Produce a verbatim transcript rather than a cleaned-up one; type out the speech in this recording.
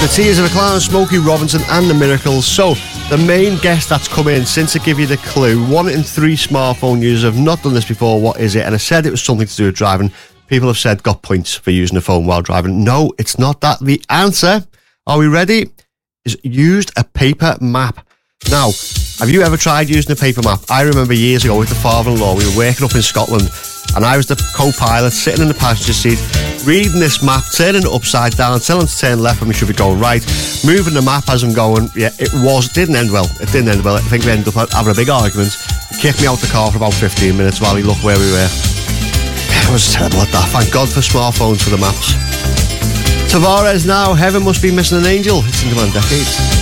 The Tears of a Clown, Smokey Robinson and the Miracles. So, the main guest that's come in, since I give you the clue, one in three smartphone users have not done this before. What is it? And I said it was something to do with driving. People have said got points for using a phone while driving. No, it's not that. The answer, are we ready, is used a paper map. Now, have you ever tried using a paper map? I remember years ago with the father-in-law, we were working up in Scotland, and I was the co-pilot sitting in the passenger seat, reading this map, turning it upside down, telling him to turn left when we should be going right, moving the map as I'm going. Yeah, it was, it didn't end well. It didn't end well. I think we ended up having a big argument. He kicked me out the car for about fifteen minutes while he looked where we were. I was terrible at that. Thank God for smartphones for the maps. Tavares now, Heaven Must Be Missing an Angel. It's in Demand Decades.